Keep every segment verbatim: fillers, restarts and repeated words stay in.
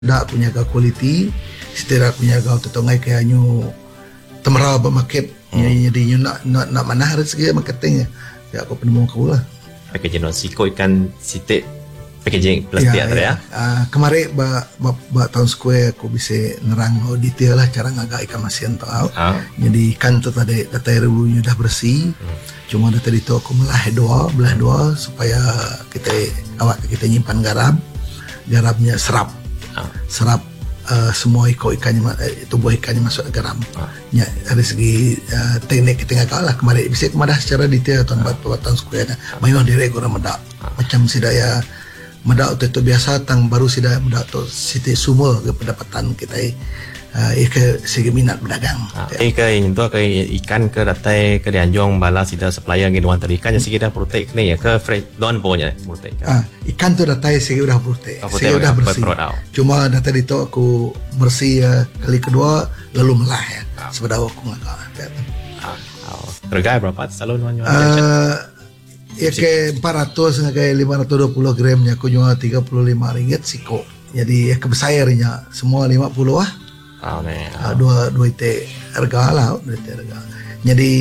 dak punya ga kualiti setera punya ga tetongai kaya nyu temera ba market hmm. jadi nyu nak nak nak mana harus segi marketingnya ya aku penemu kau lah packaging non siko ikan sitik packaging plastik ya, ya. Uh, kemarin ba, ba, ba tahun square aku bisa nerang oh, detail lah cara ngagak ikan masian tau ah. Jadi ikan tu tadi data rebunya dah bersih hmm. Cuma data itu aku melah dua belah dua supaya kita awak kita nyimpan garam garamnya serap ah. serap uh, semua iko ikannya eh, tubuh ikannya masuk ke garam ah. Ya, dari segi uh, teknik kita nggak kalah kemarin bisa kemarin secara detail tahun ah. tahun square nya mayuh dire gora medak ah. macam sidaya medak itu biasa tang baru sidaya medak tu siti sumur ke pendapatan kita uh, ke segi minat berdagang ah. ya. Ke itu ke ikan ke datai ke dianjong bala sida supplier ngi duan tadi ikan yang segi dah protek ni ya ke fresh don punya protek ah ikan tu datai segi udah protek oh, segi udah bersih cuma datai itu aku bersih ya kali kedua lalu melah ya ah. Sebenarnya aku nggak kalah ah. oh. Harga berapa selalu nuan uh, ya ke empat ratus ke lima ratus dua puluh gramnya aku jual tiga puluh lima ringgit siko jadi ya kebesarnya semua lima puluh ah oh, nih, uh, oh. dua dua ite harga lah dua ite harga jadi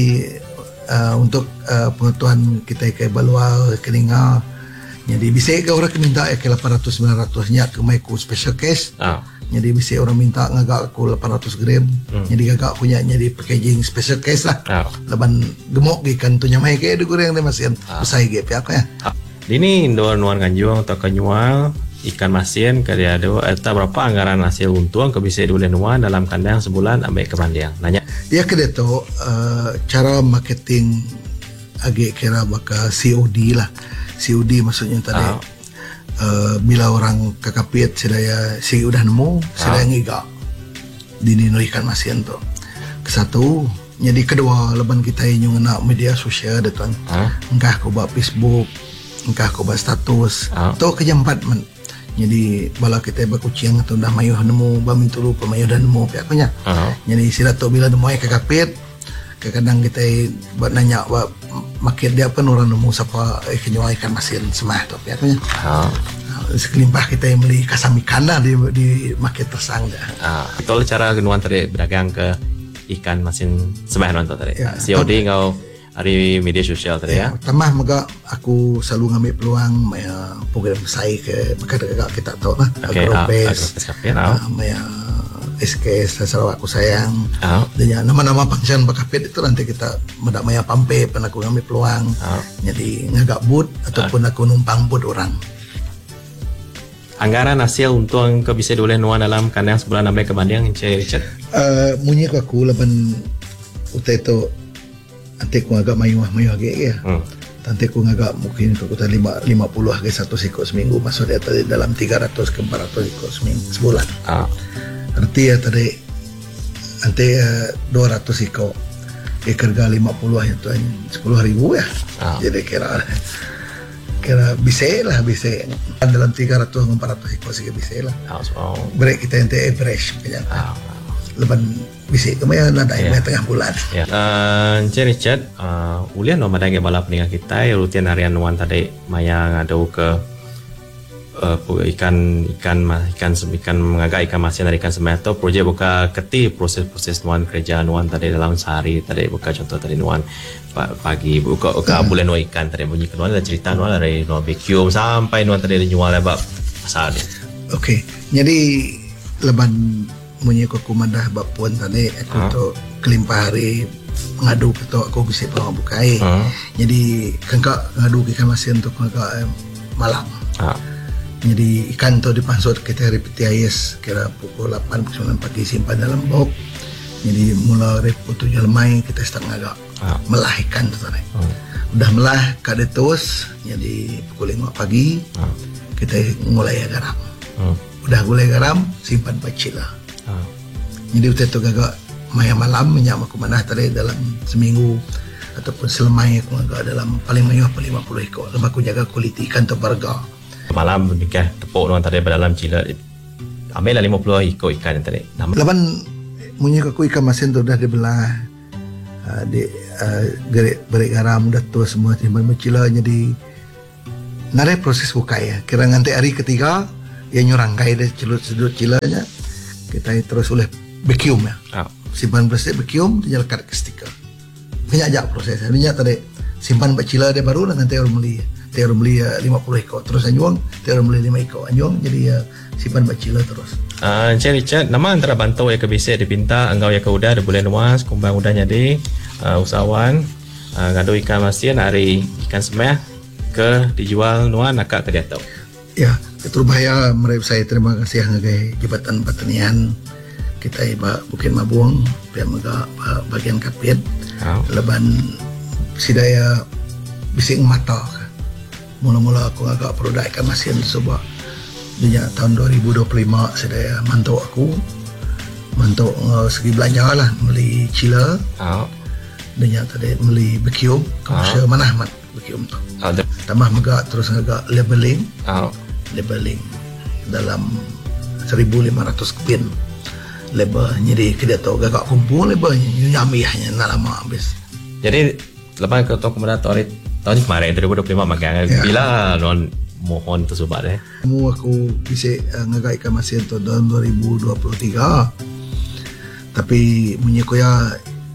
uh, untuk uh, pengetahuan kita ke balua keningal jadi bisa ke orang minta ya ke delapan ratus sembilan ratus nya ke maiku special case oh. Jadi bisa orang minta ngagak aku delapan ratus gram hmm. Jadi gagak punya jadi packaging special case lah oh. Leban gemuk ikan tu nyamai ke ada goreng deh masian oh. Besar ge pihak ya oh. Ini Indo nuan kanjuang atau kenyual ikan masin ke dia ada eta berapa anggaran hasil untung ke bisa dua nuan dalam kandang sebulan ambil ke mandiang nanya ya ke dia tu uh, cara marketing agak kira bakal C O D lah C O D maksudnya tadi oh. Uh, bila orang kakapit sedaya si udah nemu sedaya ngiga dini no ikan masian tu kesatu jadi kedua leban kita yang ngena media sosial dia tuan huh? Engkah aku buat Facebook engkah aku buat status huh? Tu kejampat man jadi bala kita berkucing tu dah mayuh nemu bamin tulu pemayuh dah nemu pihak punya huh? Jadi sila tu bila nemu ay kakapit kadang kita buat nanya buat market dia pun orang nemu siapa eh, kenyual ikan masin semah tu pihaknya oh. Sekelimpah kita yang beli kasam ikan lah di, di market tersang dah oh. Kalau cara kenuan tadi berdagang ke ikan masin semah nonton tadi ya, C O D kau hari media sosial tadi ya, ya. Tamah maka aku selalu ngambil peluang maya program saya ke maka kita tahu lah okay, Agropes uh, maya S K S Sarawak aku sayang oh. Dan nama-nama pangsian bakapit itu nanti kita medak maya pampe pernah aku ngambil peluang oh. Jadi ngagak boot ataupun oh. Aku numpang boot orang anggaran hasil untung ke bisa boleh nuan dalam kandang sebulan sampai ke banding Encik Richard uh, munyi aku laban utai itu nanti aku ngagak mayuah-mayuah lagi ya hmm. Nanti aku ngagak mungkin aku tadi lima puluh lagi satu sikok seminggu masuk dia tadi dalam tiga ratus ke empat ratus sikok seminggu sebulan oh. Arti ya tadi nanti uh, dua ratus iko ya kerja lima puluh itu sepuluh ribu ya oh. Jadi kira kira bisa lah bisa dalam tiga ratus empat ratus iko sih bisa lah oh. Break kita nanti average kayaknya oh. Leban bisa kemudian ada yeah. Yang tengah bulan yeah. uh, Encik Richard uh, ulian no madang bala peninggal kita ya rutin harian nuan tadi maya ngadau ke Uh, ikan ikan ikan ikan mengagak ikan masin dari ikan semeto projek buka keti proses-proses nuan kerja nuan tadi dalam sehari tadi buka contoh tadi nuan pagi buka buka bulan nuan ikan tadi bunyi nuan ada cerita nuan dari nuan vacuum sampai nuan tadi jual lebak pasal ni. Okey, jadi leban bunyi aku mandah bab puan tadi aku uh. tu kelimpah hari ngadu ketua aku bisa bawa bukai. Uh. Jadi kengkak ngadu ikan masin tu kengkak malam. Uh. Jadi ikan tu dipansut kita hari peti ais kira pukul lapan pukul sembilan pagi simpan dalam bok. Jadi mula hari tujuh lemai kita start ngagak ah. Melah ikan tu tadi. Ah. Udah melah kada terus jadi pukul lima pagi ah. Kita mulai garam. Ah. Udah mulai garam simpan pacil lah. Ah. Jadi waktu tu gagak maya malam minyak aku manah tadi dalam seminggu ataupun selemai aku ngagak dalam paling mayuh lima puluh ekor. Lepas aku jaga kualiti ikan tu berga. Malam nikah tepuk nuan tadi dalam cila ambil lah lima puluh iko ikan yang tadi laban munyi aku ikan masin tu dah dibelah uh, di uh, gerik berik garam dah tu semua timban mencila jadi nare proses bukai ya kira nanti hari ketiga yang nyurangkai dia celut-celut cilanya kita terus oleh vacuum ya. Oh. Simpan bersih vacuum dia lekat ke stiker. Banyak aja prosesnya. Dia tadi simpan bacila dia baru dengan teor beli. Teor beli lima puluh ekor terus anjuang, teor beli lima ekor anjuang jadi ya simpan bacila terus. Ah, uh, Encik Richard, nama antara bantau yang kebisik dipinta engkau yang keudah di bulan luas kumbang udah jadi uh, usahawan uh, ngadu ikan masin hari ikan semeh ke dijual nuan nakak ke diatau. Ya, itu bahaya mereka saya terima kasih ngagai Jabatan Pertanian kita iba Bukit Mabung pihak mega bagian kapit oh. Leban sidaya bising mata mula-mula aku agak produk ikan masin sebab dia tahun dua ribu dua puluh lima sidaya mantu aku mantu uh, segi belanja lah beli cila oh. Dia tadi beli vacuum komersial oh. Mana mat vacuum tu oh, tambah mega terus agak labeling oh. Labeling dalam seribu lima ratus kepin label jadi kita tahu gak kumpul labelnya nyamihnya nak lama habis jadi lepas ke toko kemudian tahun kemarin dua ribu dua puluh lima magang ya. Bila non mohon tersubat eh mu aku bisa uh, ngagai ikan masin tu tahun dua ribu dua puluh tiga tapi menyekoya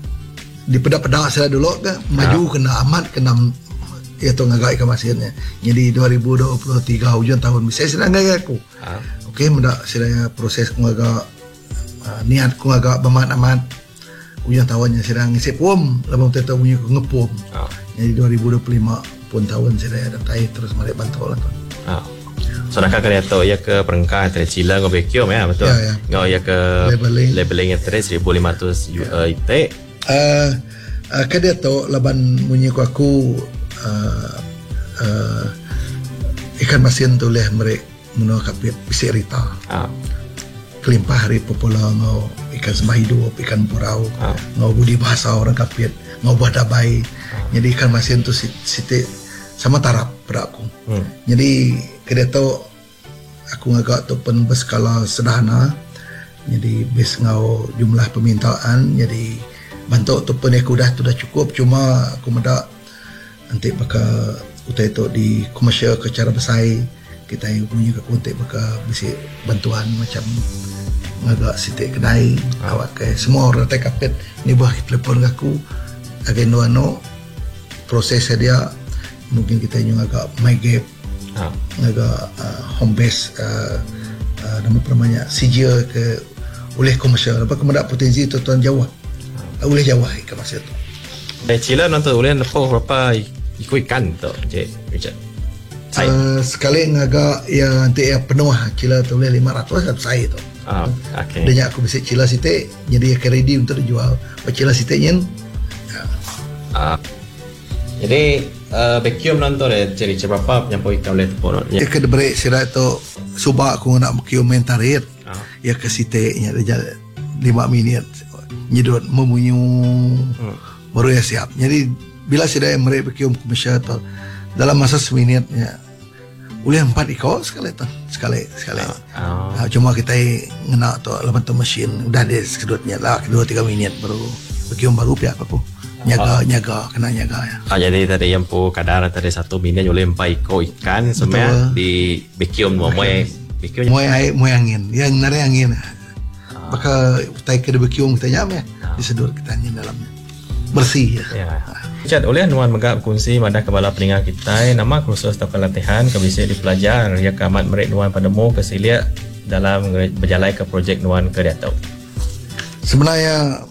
di pedak-pedak saya dulu kan maju ya. Kena amat kena itu ngagai ikan masinnya jadi dua ribu dua puluh tiga hujung tahun bisa sedang ngagai aku ya. Okey mendak saya proses ngagai Uh, niat ku agak bermat-amat ujung tahunnya sedang ngisi pom lama kita punya ku ngepom oh. Jadi dua ribu dua puluh lima pun tahun saya ada tai terus mari bantu lah tuan oh. So nak kalian tahu ya ke perengkat dari Cila ke vacuum ya betul ya, ya. Ngau ya ke labeling labeling yang tadi seribu lima ratus ya. uh, I T uh, uh, kada tahu laban punya ku aku uh, uh, ikan masin tu leh mereka menua kapit bisik rita oh. Kelimpah hari popular ngau ikan sembah hidup, ikan purau, oh. Ngau budi bahasa orang kapit, ngau buah dabai. Oh. Jadi ikan masin tu siti sama tarap pada aku. Hmm. Jadi kada tahu aku ngagak tu pun berskala sederhana. Jadi bis ngau jumlah permintaan jadi bantu tu pun aku dah tu dah cukup cuma aku mendak nanti bakal utai tu di komersial ke cara bersaing kita yang punya kekuntik bakal bisa bantuan macam agak sitik kedai oh. Awak ke semua orang tak kapit ni buah telefon aku agak no proses dia mungkin kita yang agak my gap oh. Agak uh, home base uh, uh, nama namanya C J ke oleh komersial apa kemudian potensi tu tuan Jawa oh. Oleh Jawa ke masa tu dari Cila nonton oleh nepok berapa ikut ikan tu Encik Richard uh, sekali ngagak yang nanti yang penuh Cila tu boleh lima ratus satu saya tu oh, okay. Dan aku bisa Cila sitik jadi akan ready untuk dijual Cila sitiknya ya. uh, jadi uh, vacuum nonton deh ciri berapa yang boleh ikan boleh tepon ya ke debrik sira tu subak aku nak vacuum mentarit oh. Ya ke sitiknya dia lima minit nyedot memunyu hmm. Baru ya siap jadi bila sira yang mereka vacuum komersial tu dalam masa seminitnya boleh empat ikut sekali tu sekali sekali oh. uh, cuma kita ngena tu lepas tu mesin udah ada sedutnya lah kedua tiga minit baru vacuum baru pihak aku nyaga oh. nyaga kena nyaga ya oh, jadi tadi yang pu kadar tadi satu minit boleh empat ikut ikan semua di vacuum mau muai vacuum muai air muai angin yang nari angin oh. Maka utai ke vacuum kita nyam ya oh. Disedut kita angin dalamnya bersih ya, ya. Richard, oleh Nuan Megap kongsi pada kepala peninggal kita nama kursus atau pelatihan kebisik dipelajar ya kamat merik Nuan pademu kesilia dalam berjalan ke projek Nuan ke Diatau. Sebenarnya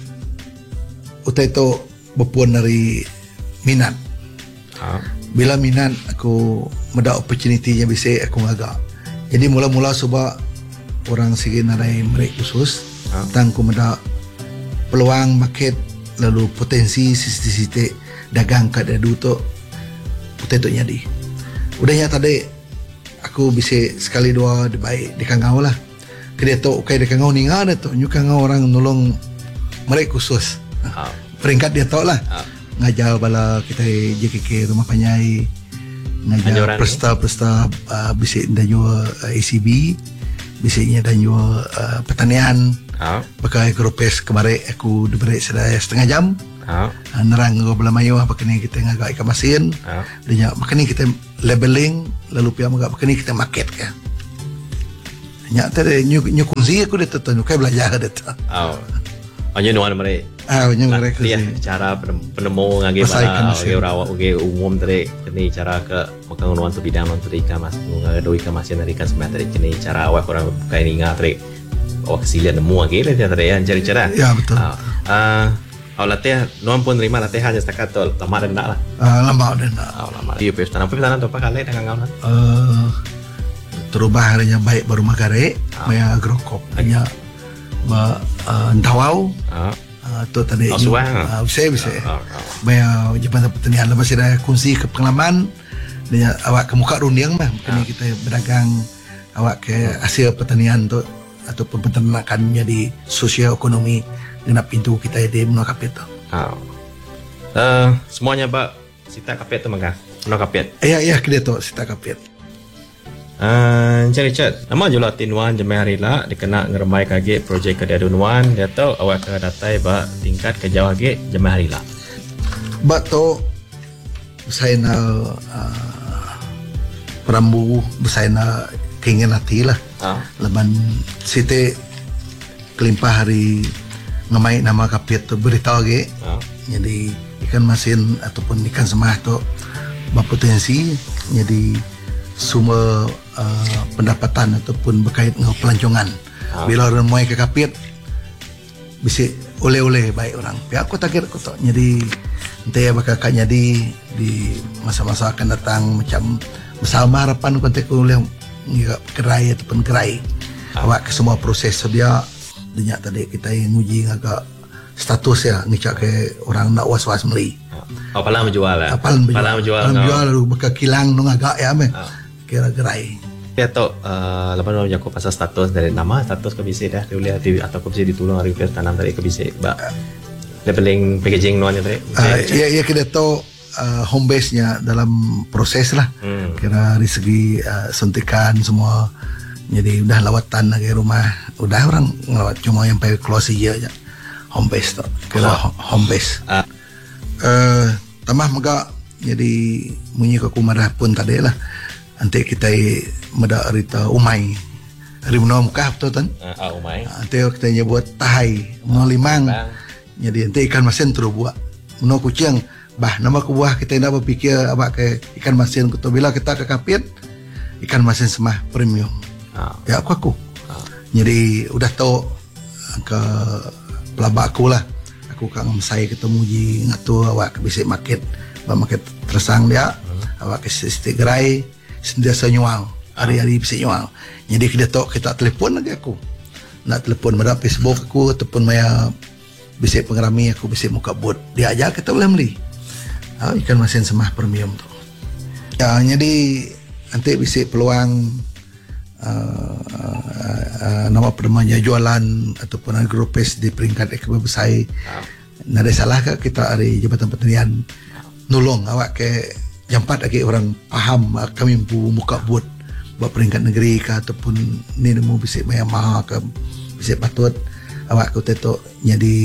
utai itu berpuan dari minat. Ha. Bila minat aku mendapat opportunity-nya bisik aku ngagak. Jadi mula-mula sebab orang segi narai merik khusus ha. Tang aku mendapat peluang market lalu potensi sisi-sisi dagang kat dadu tu utai tu nyadi udahnya tadi aku bisa sekali dua di baik di kangau lah kedai tu okay di kangau ni ngah tu nyu kangau orang nolong mereka khusus oh. Peringkat dia tahu lah oh. Ngajar bala kita J K K rumah panyai ngajar pesta-pesta uh, bisa dan juga uh, A C B bisiknya dan juga uh, pertanian oh. Pakai keropes kemarin aku diberi sedaya setengah jam oh. uh, nerang ke belah mayu apa kini kita ngagak ikan masin oh. Dan makanya kita labeling lalu pihak ngagak apa kini kita market kan Nyata dia nyu nyu kunci aku dia tu nyukai belajar dia tu. Oh. Hanya nuan mereka. Ah, nyu mereka dia sih. cara penemu ngage bala ngage rawat ngage umum tadi kini cara ke makang nuan tu bidang nuan tu ikan mas ngage do ikan masin dari ikan sebenarnya tadi kini cara awak orang buka ini ngah tadi awak kesilian nemu ngage dia tadi ya cari cara. Ya betul. Ah, awak latih nuan pun terima latihan setakat tu lama dan nak lah. Ah, lama dan nak. Oh lama. Iya pesta nampak pesta tu apa kali dengan ngau Eh terubah harinya baik baru magare, maya agrokop hanya ba entawau. Ah. Tu tadi oh, suang bisa bisa bayar jabatan pertanian lepas ada kunci ke pengalaman dan awak ke muka runding mah kini kita berdagang awak ke hasil pertanian tu ataupun peternakan jadi sosial ekonomi dengan pintu kita di menua kapit tu. Oh. Uh, semuanya Pak Sita kapit tu maka menua kapit. Ya ya kita tu Sita kapit. Uh, Encik Richard, nama jula tinuan jemaah rila dikena ngeremai kage projek kedua nuan dia tahu awak ke datai ba tingkat ke jauh kage jemaah rila. Ba to saya na uh, perambu saya na keinginan hati lah. Ah. Leban site kelimpah hari ngamai nama kapit tu beritahu ge. Ah. Jadi ikan masin ataupun ikan semah tu berpotensi jadi semua uh, pendapatan ataupun berkait dengan pelancongan. Ha. Bila orang muai ke kapit bisa oleh-oleh baik orang. Pihak aku target aku tak. Jadi nanti bakal kak jadi di masa-masa akan datang macam bersama harapan kontak oleh kerai ataupun kerai. Ha. Awak ke semua proses sedia dinyak tadi kita nguji agak status ya ngicak ke orang nak was-was beli. Oh, pala menjual lah. Pala menjual. Pala menjual. Pala menjual lalu bakal kilang nung agak ya meh. Kira gerai. Dia tahu uh, lepas tu aku pasal status dari nama status ke bisa dah dia boleh atau ke bisa ditolong hari first tanam tadi ke bisa ba labeling packaging nuan tadi. Uh, ya ya kita tahu uh, home base nya dalam proses lah. Hmm. Kira dari segi uh, suntikan semua jadi udah lawatan lagi rumah udah orang ngelawat cuma yang pakai close aja home base tu kira oh. home base. Uh. Uh, tambah mega jadi munyi ke kumadah pun tadi lah. Nanti kita meda rita umai hari menua muka betul kan? Ah uh, umai. Nanti kita nyebut tahai menua limang. Bang. Jadi nanti ikan masin terus buat menua kucing. Bah nama ku buah kita nak berfikir abak ke ikan masin ku bila kita ke kapit ikan masin semah premium. Uh. Ya aku aku. Uh. Jadi udah tahu ke pelabak aku lah. Aku kang saya ketemu ji ngatur awak bisa market, ba market tersang dia. Hmm. Awak ke sistem gerai sentiasa nyual hari-hari bisa nyual jadi kita tahu kita telefon lagi aku nak telefon pada Facebook aku ataupun maya bisa pengerami aku bisa muka bot dia aja kita boleh beli ha, ikan masin semah premium tu ya jadi nanti bisa peluang uh, uh, uh, nama permanya jualan ataupun agropes di peringkat ekonomi besar nak ada salah ke kita dari Jabatan Pertanian nolong awak ke jampat lagi orang faham kami mampu muka buat buat peringkat negeri ke ataupun ni nemu bisa bayar mahal ke bisa patut awak ku tetok jadi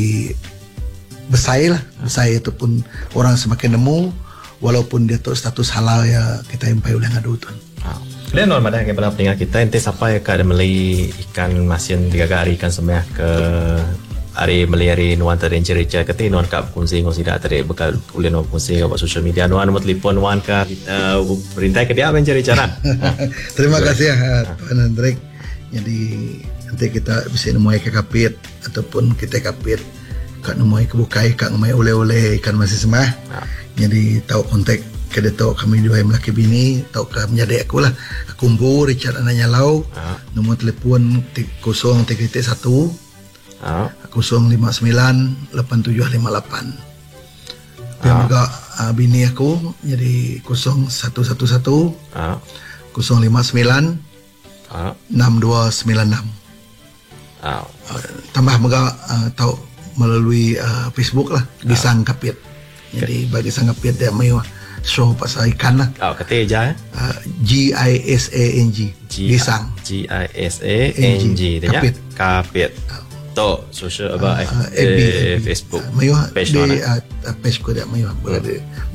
besar lah besar ataupun orang semakin nemu walaupun dia tu status halal ya kita yang payah boleh ngadu tu. Dia normal dah kepada pendengar kita ente siapa yang ada beli ikan masin tiga hari ikan semah ke hari melihari nuan tadi Encik Richard kata nuan kap kongsi kongsi dah tadi bekal boleh nuan kongsi kat sosial media nuan nombor telefon nuan ke kita perintah ke dia Encik Richard. Terima kasih ya Tuan Hendrik. Jadi nanti kita bisa nemui ke kapit ataupun kita kapit kat nemui ke bukai kat nemui oleh-oleh ikan masih semah. Jadi tahu kontak ke dia tahu kami dua yang melaki bini tahu ke menjadi aku lah aku Mbu Richard Ananya Lau. Nombor telefon kosong tiga satu Oh. kosong lima sembilan lapan tujuh lima lapan. Yang oh. juga uh, bini aku jadi kosong satu satu satu oh. kosong lima sembilan oh. enam dua sembilan enam. Oh. Uh, tambah juga uh, tahu melalui uh, Facebook lah Gisang oh. Kapit. Jadi okay. bagi Gisang Kapit dia mayu show pasal ikan lah. Oh, kata aja. Uh, G I S A N G. Gisang. G I S A N G. Kapit. Kapit. Oh. To social apa uh, uh, eh, Facebook mayu page di mana uh, page ko dia mayu boleh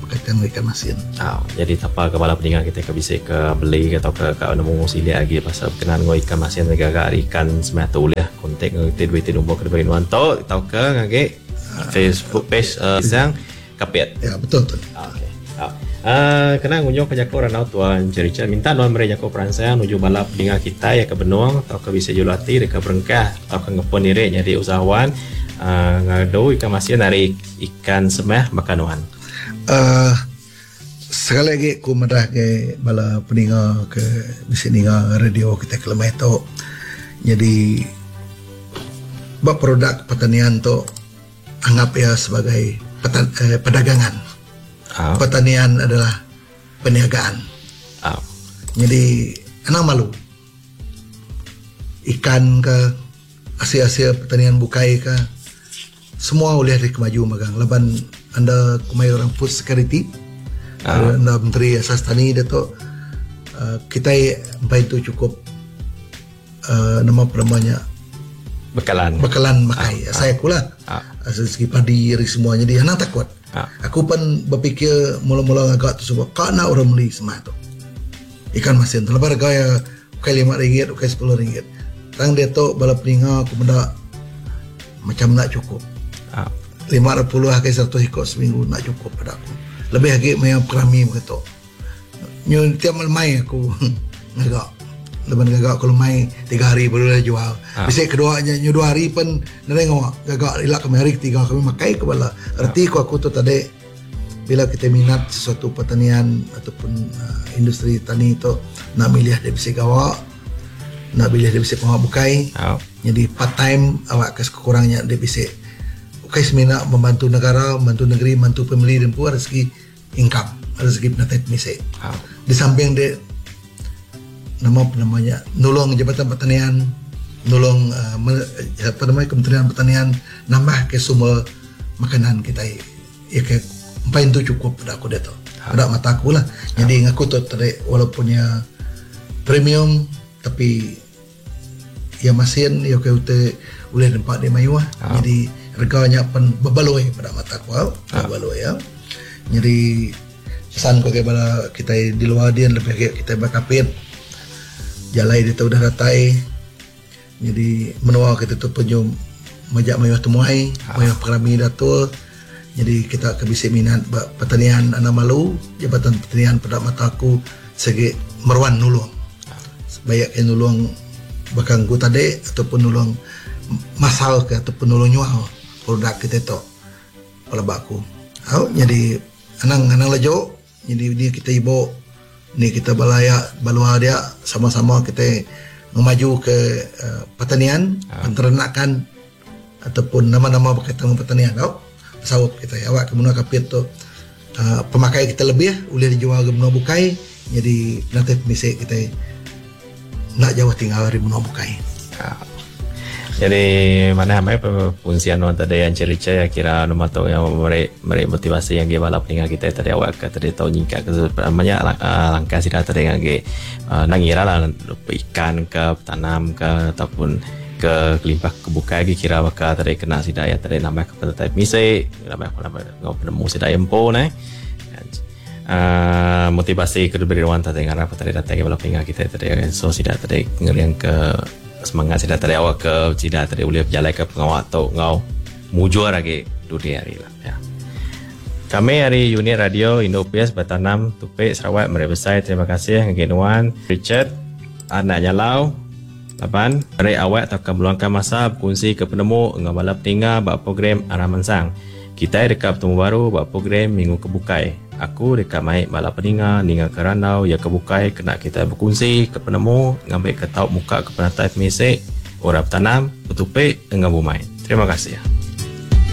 berkaitan dengan ikan masin. Oh, jadi tanpa kepala peningan kita ke bisa ke beli atau ke ke nemu sili lagi pasal berkenaan dengan ikan masin negara ikan semata uliah kontak dengan kita duit nombor ke beri nuanto atau ke ngage Facebook page uh, sang kapit. Ya betul tu. Okey. Uh, kena ngunjung ke Jako Ranau Tuan Cerica minta nuan mereka Jako Peransaya nuju balap dengan kita ya ke Benuang atau ke bisa julati dekat Berengkah atau ke ngepon diri jadi usahawan uh, ngado ikan masin dari ikan semah makanuan. Uh, sekali lagi aku madah ke bala peninga ke bisa ninga radio kita ke lemah tu. Jadi bab produk pertanian tu anggap ya sebagai petan, eh, perdagangan. Oh. Pertanian adalah perniagaan. Oh. Jadi anak malu ikan ke hasil-hasil pertanian bukai ke semua boleh ada kemaju magang leban anda kumai orang food security. Oh. Anda Menteri Asas Tani Dato' uh, kita sampai itu cukup uh, nama namanya bekalan bekalan makai. Oh. Saya kula oh. segi padi dari semuanya jadi anak takut. Ha. Aku pun berfikir mula-mula agak tu sebab kana orang beli semua tu ikan masin tu lepas gaya ukai lima ringgit ukai sepuluh ringgit tang dia tu bala peninga aku benda macam nak cukup ha. lima puluh ukai seratus ikut seminggu nak cukup pada aku lebih lagi main perami begitu nyu tiap malam aku ngagak leban gagak kalau main tiga hari baru dah jual. Ha. Bisa keduanya nyu dua hari pun nengok gagak ilak kami hari tiga kami makai ke bala. Arti ko aku tu tadi bila kita minat sesuatu pertanian ataupun uh, industri tani itu nak milih dia bisa gawa, nak milih dia bisa pengawal bukai. Ha. Jadi part time awak kes kekurangnya dia bisa bukai semina membantu negara, membantu negeri, membantu pembeli dan pun rezeki income, rezeki penatai misi. Ha. Di samping dia nama apa namanya nolong Jabatan Pertanian, nolong uh, apa namanya Kementerian Pertanian nambah ke sumber makanan kita ya ke empat itu cukup pada aku dah tu pada mata aku lah. Jadi ngaku tu tadi walaupun ya premium tapi ya masin ya ke ute boleh nampak di mayu lah. Jadi harganya pun berbaloi pada mata aku berbaloi ya. Jadi pesan ko kepada kita di luar dia lebih kita berkapit jalai dia udah datai jadi menua kita tu penjum majak mayuh temuai ha. Mayuh perami datul jadi kita kebisi minat pertanian anak malu Jabatan Pertanian pada mataku segi meruan nulung ha. Banyak yang nulung bakang ku tadi ataupun nulung masal ke ataupun nulung nyual produk kita tu pada baku oh, jadi anang-anang lejo jadi dia kita ibu ni kita balaya balua dia sama-sama kita memaju ke uh, pertanian, ha. Penternakan ataupun nama-nama berkaitan dengan pertanian tau. Sawap kita awak kemudian kapit tu uh, pemakai kita lebih boleh dijual ke benua bukai jadi nanti misi kita nak jauh tinggal dari benua bukai. Ha. Jadi mana hamai fungsian orang tadi yang cerita ya kira nama tu yang meri meri motivasi yang dia balap dengan kita tadi awak kata tadi tahu nyingkat ke banyak langkah sida tadi yang dia nangira lah ikan ke tanam ke ataupun ke kelimpah kebuka lagi kira bakal tadi kena sida ya tadi nama ke type misi nama nama ngau penemu sida empo nah uh, motivasi kedua orang tadi ngarap tadi datang ke balap dengan kita tadi so sida tadi ngeriang ke semangat tidak tadi awak ke tidak tadi boleh berjalan ke pengawal atau ngau mujur lagi dunia hari lah ya. Kami dari unit radio Indo P S Batanam Tupik Sarawak merebesai terima kasih ngegenuan Richard anak nyalau lapan dari awak takkan meluangkan masa berkongsi ke penemu ngau balap tinggal buat program Araman Sang kita dekat bertemu baru buat program Minggu Kebukai. Aku dekat maik balap peninga ninga ke Ranau ya kebukai kena kita berkongsi ke penemu ngambil ke tahu muka ke penatai mesej orang bertanam bertupik dengan bumai. Terima kasih.